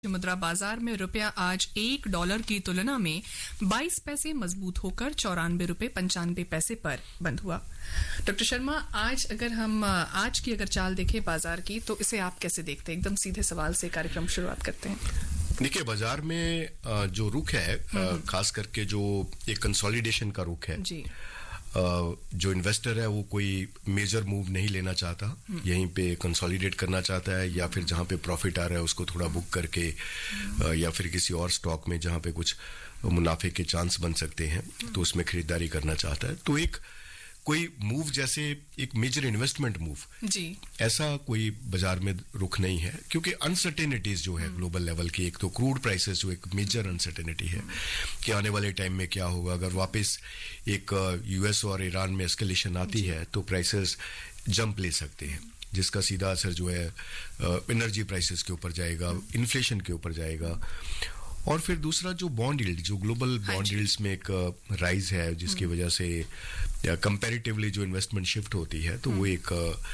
मुद्रा बाजार में रुपया आज $1 की तुलना में 22 पैसे मजबूत होकर 94 रुपए 95 पैसे पर बंद हुआ। डॉक्टर शर्मा, आज अगर हम आज की चाल देखें बाजार की, तो इसे आप कैसे देखते हैं? एकदम सीधे सवाल से कार्यक्रम शुरुआत करते हैं। देखिए, बाजार में जो रुख है, खास करके जो एक कंसोलिडेशन का रुख है जी। जो इन्वेस्टर है वो कोई मेजर मूव नहीं लेना चाहता, यहीं पे कंसोलिडेट करना चाहता है, या फिर जहां पे प्रॉफिट आ रहा है उसको थोड़ा बुक करके या फिर किसी और स्टॉक में जहां पे कुछ मुनाफे के चांस बन सकते हैं तो उसमें खरीदारी करना चाहता है। तो एक कोई मूव जैसे एक मेजर इन्वेस्टमेंट मूव जी, ऐसा कोई बाजार में रुख नहीं है, क्योंकि अनसर्टेनिटीज जो है ग्लोबल लेवल की, एक तो क्रूड प्राइसेस जो एक मेजर अनसर्टेनिटी है कि आने वाले टाइम में क्या होगा। अगर वापस एक यूएस और ईरान में एस्केलेशन आती है तो प्राइसेस जंप ले सकते हैं, जिसका सीधा असर जो है एनर्जी प्राइसेस के ऊपर जाएगा, इन्फ्लेशन के ऊपर जाएगा। और फिर दूसरा जो बॉन्ड यील्ड, जो ग्लोबल बॉन्ड यील्ड्स में एक राइज है, जिसकी वजह से कंपैरेटिवली जो इन्वेस्टमेंट शिफ्ट होती है, तो वो एक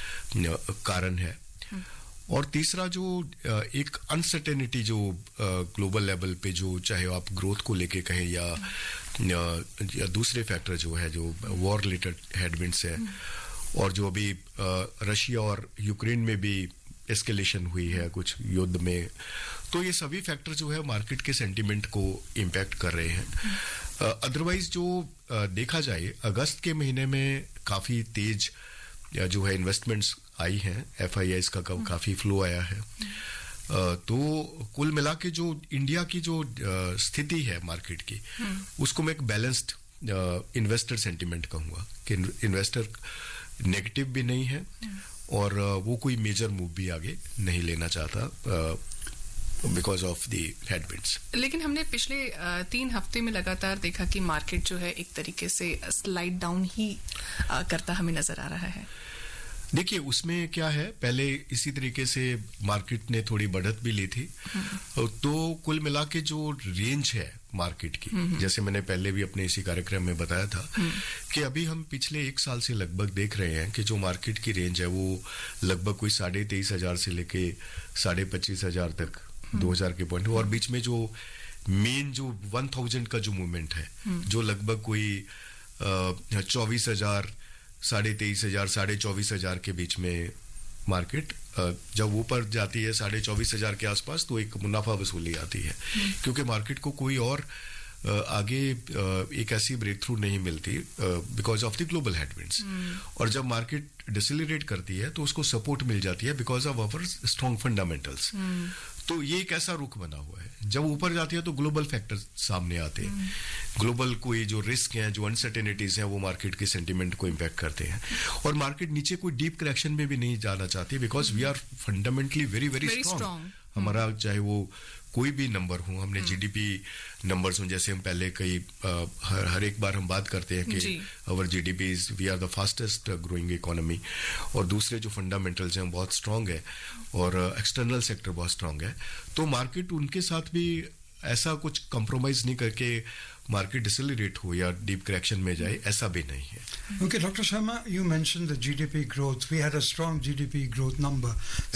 कारण है। और तीसरा जो एक अनसर्टेनिटी जो ग्लोबल लेवल पे, जो चाहे आप ग्रोथ को लेके कहें या दूसरे फैक्टर जो है, जो वॉर रिलेटेड हेडविंड्स है, और जो अभी रशिया और यूक्रेन में भी एस्केलेशन हुई है कुछ युद्ध में, तो ये सभी फैक्टर जो है मार्केट के सेंटीमेंट को इम्पैक्ट कर रहे हैं। अदरवाइज जो देखा जाए, अगस्त के महीने में काफी तेज जो है इन्वेस्टमेंट्स आई हैं, एफआईआईस का काफी फ्लो आया है। तो कुल मिला के जो इंडिया की जो स्थिति है मार्केट की, उसको मैं एक बैलेंस्ड इन्वेस्टर सेंटीमेंट कहूंगा कि इन्वेस्टर नेगेटिव भी नहीं है और वो कोई मेजर मूव भी आगे नहीं लेना चाहता बिकॉज ऑफ द हेडविंड्स। लेकिन हमने पिछले 3 हफ्ते में लगातार देखा कि मार्केट जो है एक तरीके से स्लाइड डाउन ही करता हमें नजर आ रहा है। देखिए, उसमें क्या है, पहले इसी तरीके से मार्केट ने थोड़ी बढ़त भी ली थी, तो कुल मिला के जो रेंज है मार्केट की, जैसे मैंने पहले भी अपने इसी कार्यक्रम में बताया था कि अभी हम पिछले 1 साल से लगभग देख रहे हैं कि जो मार्केट की रेंज है वो लगभग कोई 23,500 से लेके 25,500 तक 2,000 के पॉइंट, और बीच में जो मेन जो 1,000 का जो मूवमेंट है, जो लगभग कोई 24,000, 23,500, 24,500 के बीच में मार्केट जब ऊपर जाती है 24,500 के आसपास, तो एक मुनाफा वसूली आती है, क्योंकि मार्केट को कोई और आगे एक ऐसी ब्रेक थ्रू नहीं मिलती because of the global headwinds. और जब मार्केट डिसेलरेट करती है तो उसको सपोर्ट मिल जाती है because of our strong fundamentals. तो ये एक ऐसा रुख बना हुआ है। जब ऊपर जाती है तो ग्लोबल फैक्टर सामने आते हैं, ग्लोबल कोई जो रिस्क हैं, जो अनसर्टेनिटीज हैं, वो मार्केट के सेंटीमेंट को इम्पैक्ट करते हैं। और मार्केट नीचे कोई डीप करेक्शन में भी नहीं जाना चाहती because we are fundamentally very very strong. हमारा चाहे वो कोई भी नंबर हो, हमने जीडीपी नंबर्स हो, जैसे हम पहले कई हर एक बार हम बात करते हैं कि अवर GDP is, we are the fastest growing economy, और दूसरे जो फंडामेंटल्स हैं बहुत स्ट्रांग है, और एक्सटर्नल सेक्टर बहुत स्ट्रांग है। तो मार्केट उनके साथ भी ऐसा कुछ कंप्रोमाइज नहीं करके मार्केट डिसेलरेट हो या डीप करेक्शन में जाए, ऐसा भी नहीं है। Okay, Dr. Sharma, you mentioned the GDP growth. We had a strong GDP growth number,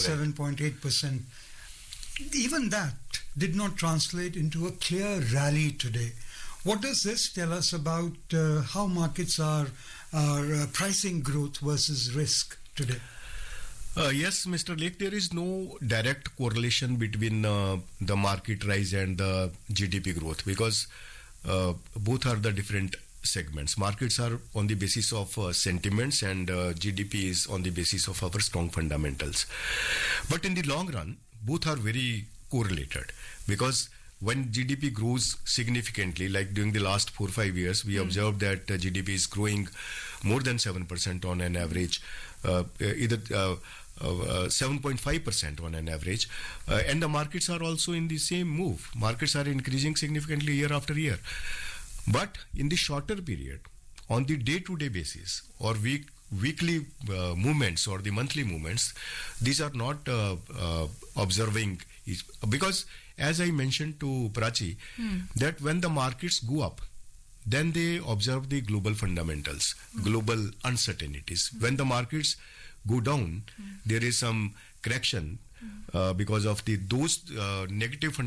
7.8%. Even that did not translate into a clear rally today. What does this tell us about how markets are pricing growth versus risk today? Yes, Mr. Lake, there is no direct correlation between the market rise and the GDP growth, because both are the different segments. Markets are on the basis of sentiments, and GDP is on the basis of our strong fundamentals. But in the long run, both are very correlated, because when GDP grows significantly, like during the last 4-5 years, we observed that GDP is growing more than 7% on an average, either 7.5% on an average, and the markets are also in the same move. Markets are increasing significantly year after year. But in the shorter period, on the day-to-day basis or weekly movements or the monthly movements, these are not observing, because as I mentioned to Prachi, that when the markets go up, then they observe the global fundamentals, global uncertainties. When the markets go down, there is some correction because of those negative fundamentals